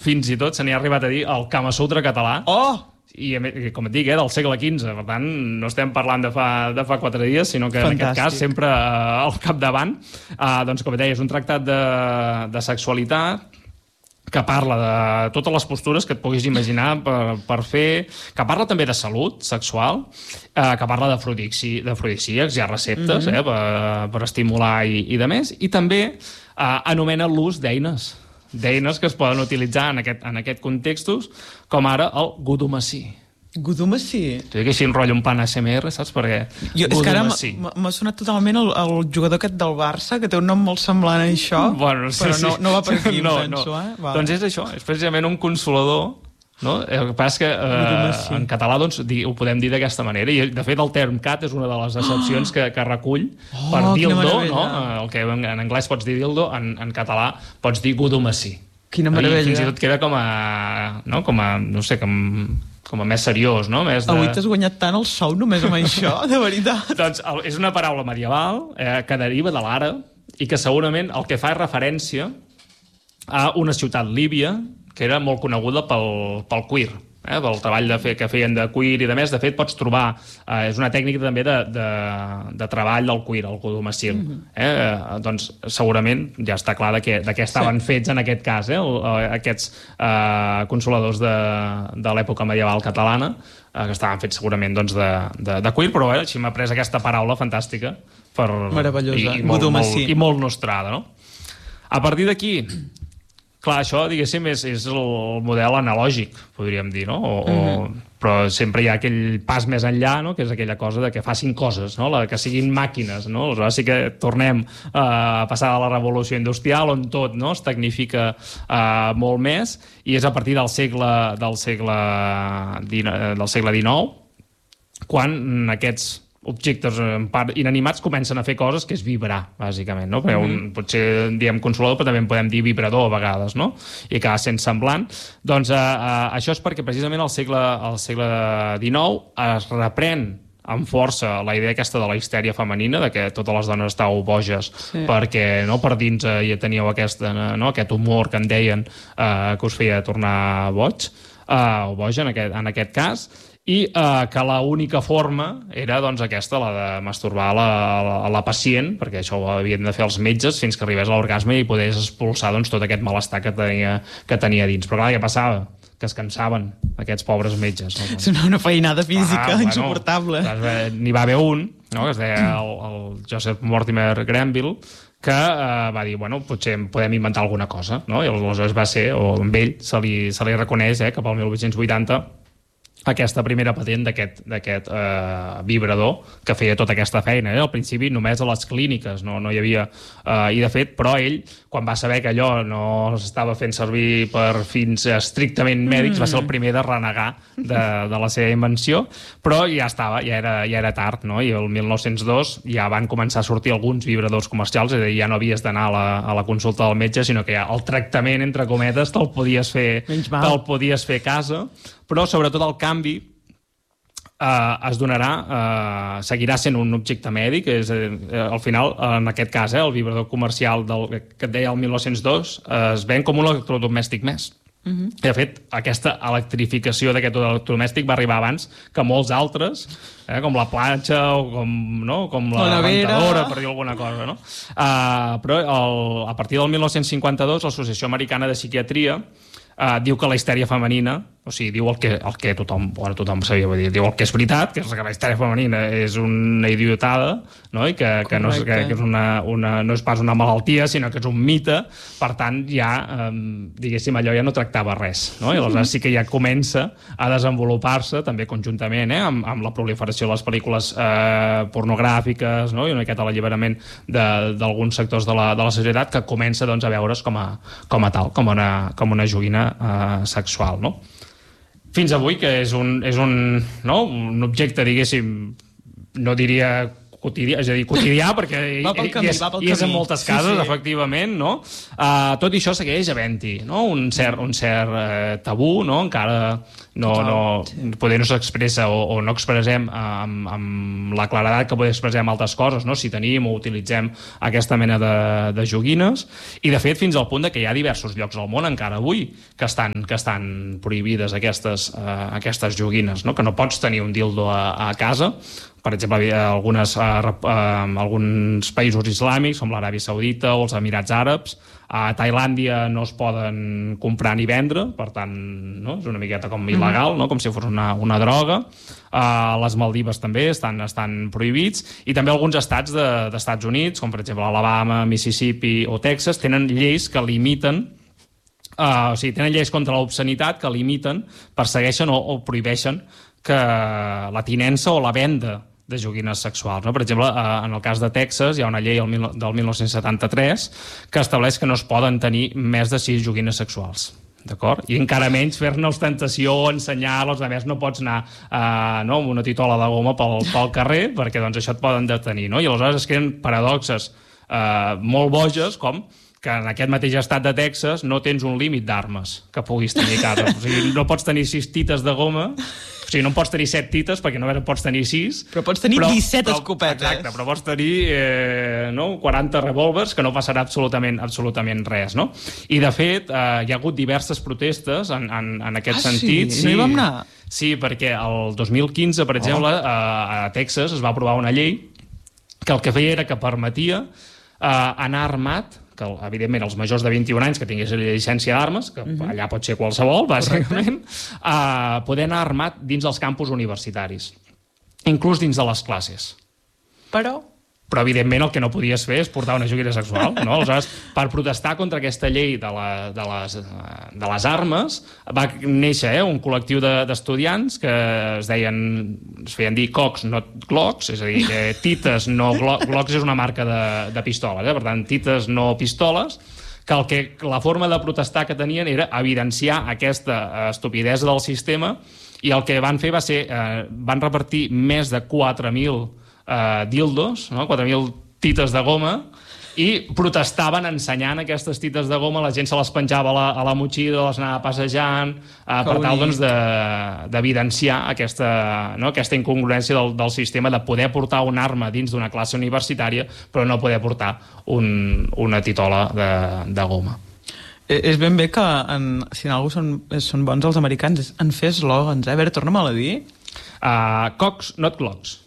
fins i tot se n'hi ha arribat a dir el Kama Sutra català. Oh! I com et dic, del segle XV, per tant no estem parlant de fa 4 dies, sinó que en aquest cas sempre al capdavant. Doncs com et deia, és un tractat de sexualitat que parla de totes les postures que et puguis imaginar per fer, que parla també de salut sexual, que parla d'afrodisíacs, hi ha receptes per estimular i de més, i també anomena l'ús d'eines que es poden utilitzar en aquest contextos, com ara el gudumací. Gudumací? T'ho dic així, enrotllo un pan ASMR, saps? Perquè és que ara m'ha sonat totalment el jugador aquest del Barça, que té un nom molt semblant a això, bueno, però no va per aquí, penso. Doncs és això, és precisament un consolador, no? El que passa és que en català doncs, ho podem dir d'aquesta manera, i de fet el term cat és una de les accepcions que recull per dildo, no? El que en anglès pots dir dildo, en català pots dir gudumací. Quina meravella. I fins i tot queda com a més seriós, no? Avui t'has guanyat tant el sou només amb això, de veritat. Doncs és una paraula medieval que deriva de l'àrab i que segurament el que fa és referència a una ciutat líbia que era molt coneguda pel cuir, pel treball que feien de cuir i de més. De fet, pots trobar... és una tècnica també de treball del cuir, el gudumacil. Doncs segurament ja està clar de què estaven fets en aquest cas, aquests consoladors de l'època medieval catalana, que estaven fets segurament de cuir, però així m'ha pres aquesta paraula fantàstica. Meravellosa, gudumací. I molt nostrada, no? A partir d'aquí... Clar, això, diguéssim, és el model analògic, podríem dir, no? Però sempre hi ha aquell pas més enllà, no? Que és aquella cosa de que facin coses, no? Que siguin màquines, no? Aleshores sí que tornem a passar a la revolució industrial, on tot es tecnifica molt més, i és a partir del segle XIX quan aquests objectes en part inanimats comencen a fer coses que és vibrar, bàsicament, no? Potser diem consolador, però també en podem dir vibrador a vegades, no? I acaba sent semblant. Doncs això és perquè precisament al segle XIX es reprèn amb força la idea aquesta de la histèria femenina, de que totes les dones estàveu boges perquè per dins ja teníeu aquest humor que en deien que us feia tornar boig, o boja en aquest cas, i que l'única forma era aquesta, la de masturbar la pacient, perquè això ho havien de fer els metges fins que arribés a l'orgasme i podés expulsar tot aquest malestar que tenia dins. Però clar, què passava? Que es cansaven, aquests pobres metges. És una feinada física insuportable. N'hi va haver un, que es deia el Joseph Mortimer Granville, que va dir, potser podem inventar alguna cosa, no? I aleshores va ser, o amb ell se li reconeix, cap al 1880, aquesta primera patent d'aquest vibrador que feia tota aquesta feina. Al principi només a les clíniques, no hi havia... I de fet, però ell, quan va saber que allò no s'estava fent servir per fins estrictament mèdics, va ser el primer de renegar de la seva invenció, però ja estava, ja era tard, no? I el 1902 ja van començar a sortir alguns vibradors comercials, és a dir, ja no havies d'anar a la consulta del metge, sinó que ja el tractament, entre cometes, te'l podies fer a casa, però sobretot el canvi es donarà, seguirà sent un objecte mèdic, al final, en aquest cas, el vibrador comercial que et deia el 1902 es ven com un electrodomèstic més. De fet, aquesta electrificació d'aquest electrodomèstic va arribar abans que molts altres, com la planxa o com la rentadora, per dir alguna cosa, no? Però a partir del 1952 l'Associació Americana de Psiquiatria diu que la histèria femenina, o sigui, diu el que tothom sabia, diu el que és veritat, que és que la histèria femenina és una idiotada, no? I que no és pas una malaltia, sinó que és un mite. Per tant, ja, diguéssim, allò ja no tractava res, no? I aleshores sí que ja comença a desenvolupar-se, també conjuntament, amb la proliferació de les pel·lícules pornogràfiques, no? I una miqueta l'alliberament d'alguns sectors de la societat, que comença a veure's com a tal, com una joguina sexual, no? Fins avui, que és un objecte, diguéssim, no diria quotidià, és a dir, quotidià, perquè hi és en moltes cases, efectivament, no? Tot i això segueix havent-hi, no? Un cert tabú, no? Encara poder no s'expressa o no expressem amb la claredat que poder expressem altres coses, no? Si tenim o utilitzem aquesta mena de joguines, i de fet fins al punt que hi ha diversos llocs al món encara avui que estan prohibides aquestes joguines, no? Que no pots tenir un dildo a casa. Per exemple, alguns països islàmics, com l'Aràbia Saudita o els Emirats Àrabs, a Tailàndia no es poden comprar ni vendre, per tant, no? És una miqueta com il·legal, no? Com si fos una droga. Les Maldives també estan prohibits, i també alguns estats d'Estats Units, com per exemple Alabama, Mississippi o Texas, tenen lleis que limiten, tenen lleis contra l'obscenitat que limiten, persegueixen o prohibeixen que la tinença o la venda de joguines sexuals, no? Per exemple, en el cas de Texas hi ha una llei del 1973 que estableix que no es poden tenir més de 6 joguines sexuals, d'acord? I encara menys fer-ne ostentació, ensenyar-los, a més no pots anar amb una titola de goma pel carrer, perquè doncs això et poden detenir, no? I aleshores es creen paradoxes molt boges, com que en aquest mateix estat de Texas no tens un límit d'armes que puguis tenir a casa. O sigui, no pots tenir 6 tites de goma, o sigui, no en pots tenir 7 tites, perquè no pots tenir 6. Però pots tenir 17 escopetes. Exacte, però pots tenir 40 revòlvers, que no passarà absolutament res, no? I, de fet, hi ha hagut diverses protestes en aquest sentit. Sí? No hi vam anar? Sí, perquè el 2015, per exemple, a Texas es va aprovar una llei que el que feia era que permetia anar armat, que evidentment els majors de 21 anys que tinguessin llicència d'armes, que allà pot ser qualsevol, bàsicament, poder anar armat dins dels campus universitaris, inclús dins de les classes. Però evidentment el que no podies fer és portar una joguina sexual, no? Aleshores, per protestar contra aquesta llei de les armes va néixer un col·lectiu d'estudiants que es feien dir Cox, not Glocks, és a dir, tites, no Glocks és una marca de pistoles, per tant, tites, no pistoles, que la forma de protestar que tenien era evidenciar aquesta estupidesa del sistema, i el que van fer va ser, van repartir més de 4.000 dildos, no? 4.000 tites de goma, i protestaven ensenyant aquestes tites de goma, la gent se les penjava a la motxilla, les anava passejant, per tal d'evidenciar aquesta incongruència del sistema de poder portar una arma dins d'una classe universitària però no poder portar una titola de goma. És ben bé que si en algú són bons els americans en fer eslògans, A veure, torna-me'l a dir. Cox, not Glocks.